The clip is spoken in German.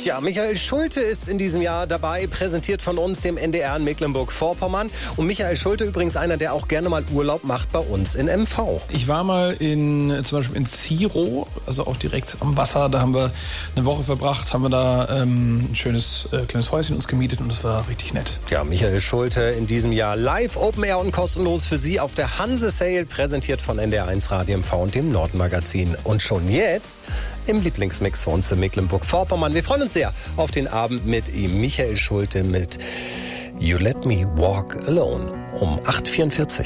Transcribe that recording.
Ja, Michael Schulte ist in diesem Jahr dabei, präsentiert von uns, dem NDR in Mecklenburg-Vorpommern. Und Michael Schulte übrigens einer, der auch gerne mal Urlaub macht bei uns in MV. Ich war mal zum Beispiel in Ziro, also auch direkt am Wasser. Da haben wir eine Woche verbracht, haben wir da ein schönes kleines Häuschen uns gemietet und das war richtig nett. Ja, Michael Schulte in diesem Jahr live, Open Air und kostenlos für Sie auf der Hanse Sail, präsentiert von NDR1 Radio MV und dem Nordmagazin. Und schon jetzt im Lieblingsmix für uns in Mecklenburg-Vorpommern. Wir freuen uns sehr auf den Abend mit ihm. Michael Schulte mit You Let Me Walk Alone um 8:44.